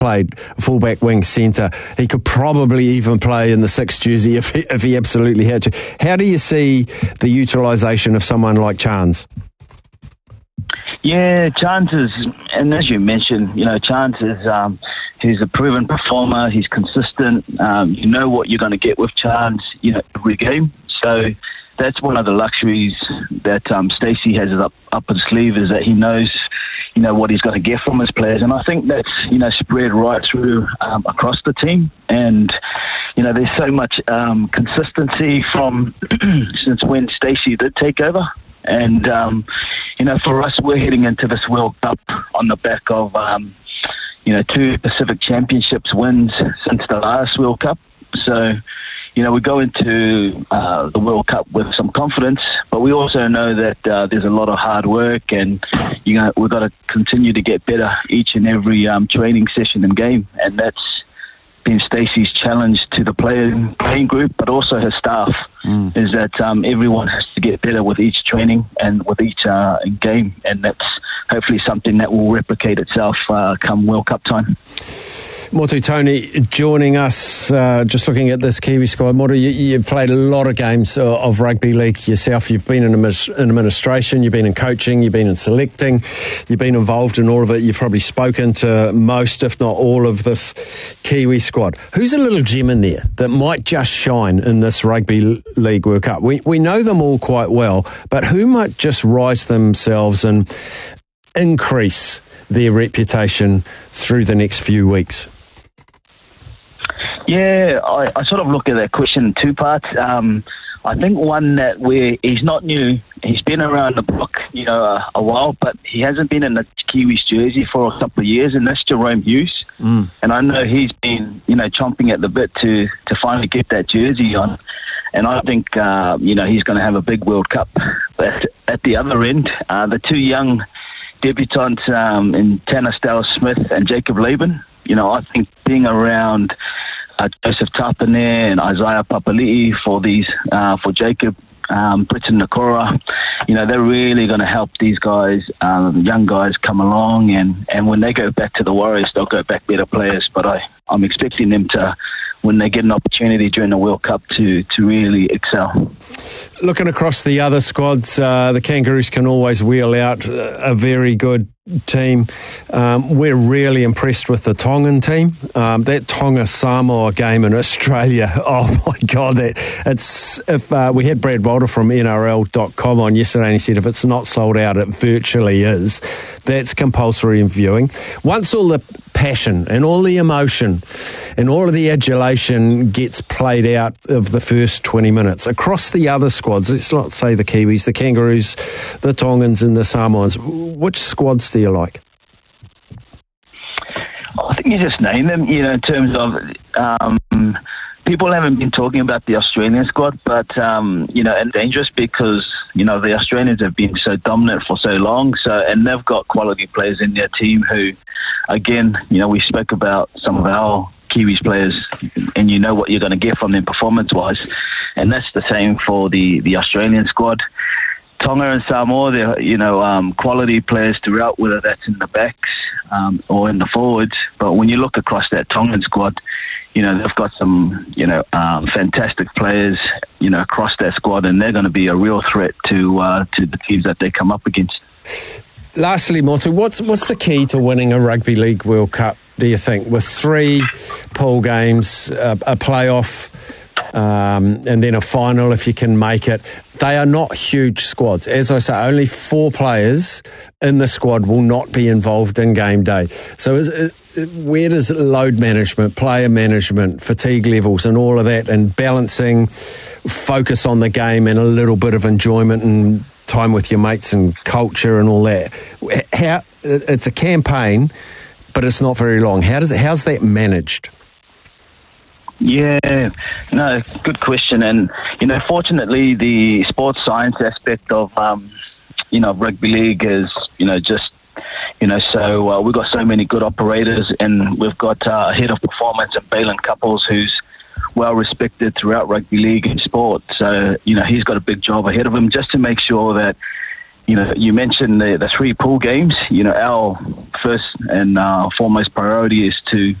played fullback, wing, centre. He could probably even play in the 6 jersey if he absolutely had to. How do you see the utilisation of someone like Chance? Yeah, Chance is, and as you mentioned, Chance is he's a proven performer. He's consistent. You know what you're going to get with Chance, every game. So that's one of the luxuries that Stacey has up his sleeve, is that he knows, what he's going to get from his players. And I think that's, spread right through across the team. And, there's so much consistency from since when Stacey did take over. And, for us, we're heading into this World Cup on the back of, 2 Pacific Championships wins since the last World Cup. So, we go into the World Cup with some confidence, but we also know that there's a lot of hard work, and we've got to continue to get better each and every training session and game, and that's been Stacey's challenge to the playing group, but also her staff, is that everyone has to get better with each training and with each game, and that's hopefully something that will replicate itself come World Cup time. Motu Tony joining us, just looking at this Kiwi squad. Motu, you've played a lot of games of rugby league yourself. You've been in administration, you've been in coaching, you've been in selecting, you've been involved in all of it. You've probably spoken to most, if not all, of this Kiwi squad. Who's a little gem in there that might just shine in this Rugby League World Cup? We know them all quite well, but who might just rise themselves and increase their reputation through the next few weeks? Yeah, I sort of look at that question in 2 parts. I think one that he's not new. He's been around the block, a while, but he hasn't been in the Kiwis jersey for a couple of years, and that's Jerome Hughes. And I know he's been, chomping at the bit to finally get that jersey on. And I think, he's going to have a big World Cup. But at the other end, the 2 young debutants in Tanner Stowell-Smith and Jacob Laban, I think being around Joseph Tapane and Isaiah Papali'i for Jacob, Britton Nakora, they're really going to help these guys, young guys, come along, and when they go back to the Warriors, they'll go back better players. But I'm expecting them to, when they get an opportunity during the World Cup, to really excel. Looking across the other squads, the Kangaroos can always wheel out a very good team. We're really impressed with the Tongan team. That Tonga-Samoa game in Australia, oh my God, we had Brad Walter from NRL.com on yesterday, and he said if it's not sold out, it virtually is. That's compulsory in viewing. Once all the passion and all the emotion and all of the adulation gets played out of the first 20 minutes, across the other squads, let's not say the Kiwis, the Kangaroos, the Tongans and the Samoans, which squads do you like? I think you just name them, in terms of people haven't been talking about the Australian squad, but, and dangerous because, the Australians have been so dominant for so long, and they've got quality players in their team who, again, we spoke about some of our Kiwis players, and you know what you're going to get from them performance-wise, and that's the same for the Australian squad. Tonga and Samoa, they're, quality players throughout, whether that's in the backs or in the forwards. But when you look across that Tongan squad, they've got some, fantastic players, across that squad, and they're going to be a real threat to the teams that they come up against. Lastly, Motu, what's the key to winning a Rugby League World Cup, do you think? With 3 pool games, a playoff, and then a final if you can make it. They are not huge squads. As I say, only 4 players in the squad will not be involved in game day. So where does load management, player management, fatigue levels and all of that, and balancing focus on the game and a little bit of enjoyment and time with your mates and culture and all that, it's a campaign, but it's not very long. How's that managed? Yeah, no, good question. And, fortunately, the sports science aspect of, rugby league is, so we've got so many good operators, and we've got a head of performance and Balin Couples, who's well respected throughout rugby league and sport. So, he's got a big job ahead of him just to make sure that, you mentioned the 3 pool games. Our first and foremost priority is to